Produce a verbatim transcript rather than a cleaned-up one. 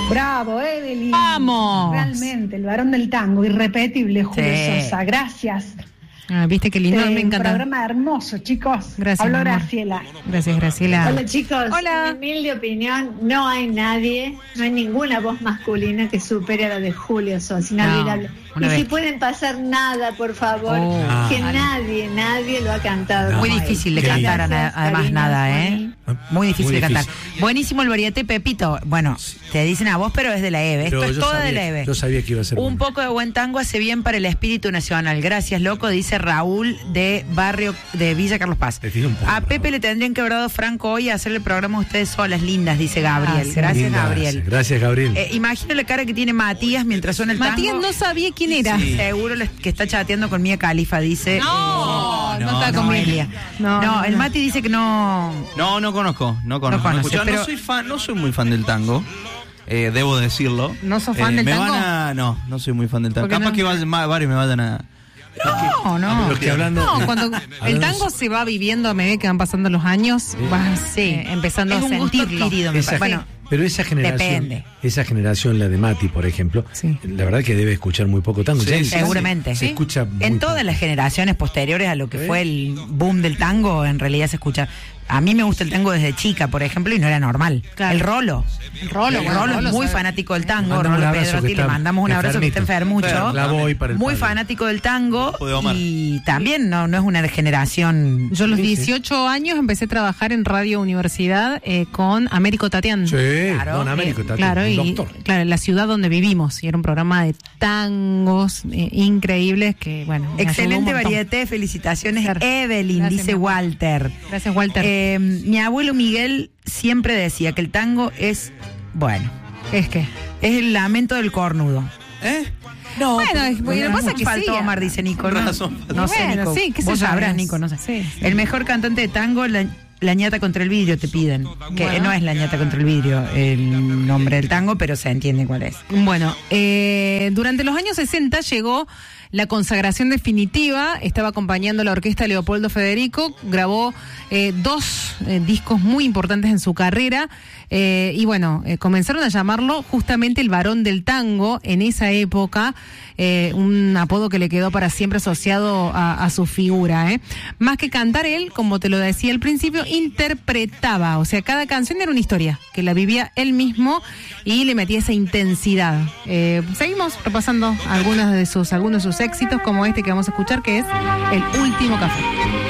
Bravo, Evelyn. ¡Vamos! Realmente, el varón del tango, irrepetible, Julio Sí. Sosa. Gracias. Ah, viste qué lindo, Eh, me encanta. Un programa hermoso, chicos. Gracias, Hablo mi amor. Graciela. Gracias, Graciela. Hola chicos, Hola. en mi humilde opinión, no hay nadie, no hay ninguna voz masculina que supere a la de Julio Sosa, inolvidable. No, una y si bestia. pueden pasar nada, por favor, Oh, que vale. nadie, nadie lo ha cantado. Muy como difícil él. de cantar, Gracias, ana- además cariños, nada, ¿eh? Moni. Muy difícil Muy de cantar. difícil. Buenísimo el varieté, Pepito. Bueno, te dicen a vos, pero es de la E V E. Esto Pero es yo toda sabía- de la E V E. yo sabía que iba a ser Un bueno. poco de buen tango hace bien para el espíritu nacional. Gracias, loco, dice Raúl de Barrio de Villa Carlos Paz. Te tiro un poco, A Pepe Raúl. le tendrían que haber dado Franco hoy a hacer el programa Ustedes Solas, lindas, dice Gabriel. Ah, sí. Gracias, Linda, Gabriel. Gracias, Gabriel. Eh, imagino la cara que tiene Matías mientras suena el Matías tango. no sabía quién era. Sí. Seguro les- que está chateando con Mía Califa, dice. No, no, eh, está con Noelia. No, No, no, el no. Mati dice que no. No, no conozco, no conozco. conoce, No, escuchaba, pero- no soy fan, no soy muy fan del tango. Eh, debo decirlo. ¿No sos fan Eh, del me tango? Van a, no, no soy muy fan del tango. ¿Por qué Capaz no? que vayan, ma- varios me vayan a. No, no. Los que hablando, No, cuando el hablando- tango se va viviendo a medida que van pasando los años, vas Sí. eh, empezando Es a un gusto sentirlo. adquirido, me Esa- parece. Bueno, pero esa generación, depende. esa generación, la de Mati, por ejemplo, Sí. la verdad que debe escuchar muy poco tango. Sí, Ya- sí, ya seguramente. Se, se Sí. escucha muy En todas poco. las generaciones posteriores a lo que ¿Eh? fue el boom del tango, en realidad se escucha. A mí me gusta el tango desde chica, por ejemplo, y no era normal. Claro. El Rolo. El Rolo, El bueno, Rolo Rolo es muy sabe. fanático del tango. Mandamos un Rolo abrazo Pedrotti, que le está mandamos un abrazo que está enfermito. enfermucho. La voy para el Muy padre. fanático del tango. Hijo de Omar. Y también no, no es una generación. Yo a los Sí, sí. dieciocho años empecé a trabajar en Radio Universidad eh, con Américo Tatián. Sí, Claro, Don Américo, eh, está Claro, un y doctor. claro, en la ciudad donde vivimos. Y era un programa de tangos eh, increíbles que, bueno, me ayudó un Excelente montón. varieté, felicitaciones, Claro. Evelyn, Gracias, dice mi amor. Walter. Gracias, Walter. Eh, mi abuelo Miguel siempre decía que el tango es, bueno, es que. es el lamento del cornudo. ¿Eh? No, Bueno, es- lo que pasa es que faltó sí. Omar, dice Nico. No, Razón. no sé, Bueno, Nico. sí, qué sé Vos yo, sabrás, es- Nico, no sé. sí, sí. El mejor cantante de tango, la, la ñata contra el vidrio, te piden. Que Bueno. no es la ñata contra el vidrio el nombre del tango, pero se entiende cuál es. Bueno, eh, durante los años sesenta llegó la consagración definitiva, estaba acompañando la orquesta Leopoldo Federico, grabó eh, dos eh, discos muy importantes en su carrera eh, y bueno, eh, comenzaron a llamarlo justamente el varón del tango en esa época, eh, un apodo que le quedó para siempre asociado a, a su figura. ¿eh? Más que cantar él, como te lo decía al principio, interpretaba, o sea, cada canción era una historia, que la vivía él mismo y le metía esa intensidad. Eh, seguimos repasando algunas de sus, algunos de sus éxitos, como este que vamos a escuchar, que es El Último Café.